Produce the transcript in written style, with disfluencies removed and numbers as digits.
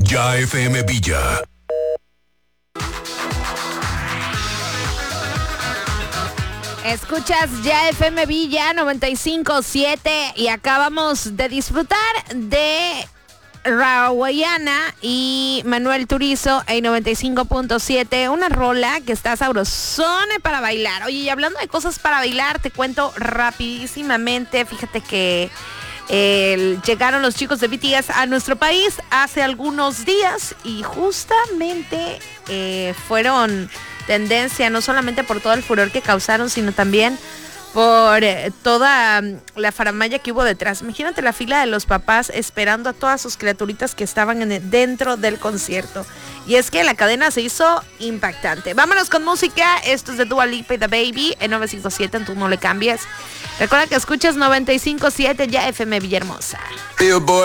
Ya FM Villa. Escuchas Ya FM Villa 95.7 y acabamos de disfrutar de Rawayana y Manuel Turizo en 95.7, una rola que está sabrosona para bailar. Oye, y hablando de cosas para bailar, te cuento rapidísimamente, fíjate que llegaron los chicos de BTS a nuestro país hace algunos días y justamente fueron tendencia no solamente por todo el furor que causaron, sino también por toda la faramalla que hubo detrás. Imagínate la fila de los papás esperando a todas sus criaturitas que estaban dentro del concierto. Y es que la cadena se hizo impactante. Vámonos con música. Esto es de Dua Lipa y The Baby en 957, en Tú No Le Cambies. Recuerda que escuchas 95.7 Ya FM Villahermosa. Billboard.